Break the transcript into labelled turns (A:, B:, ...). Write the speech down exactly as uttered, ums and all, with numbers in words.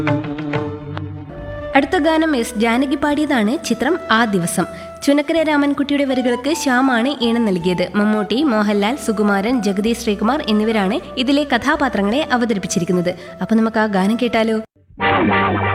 A: അടുത്ത ഗാനം എസ് ജാനകി പാടിയതാണ്. ചിത്രം ആ ദിവസം. ചുനക്കര രാമൻകുട്ടിയുടെ വരികൾക്ക് ശ്യാമാണ് ഈണം നൽകിയത്. മമ്മൂട്ടി, മോഹൻലാൽ, സുകുമാരൻ, ജഗദീഷ് ശ്രീകുമാർ എന്നിവരാണ് ഇതിലെ കഥാപാത്രങ്ങളെ അവതരിപ്പിച്ചിരിക്കുന്നത്. അപ്പൊ നമുക്ക് ആ ഗാനം കേട്ടാലോ?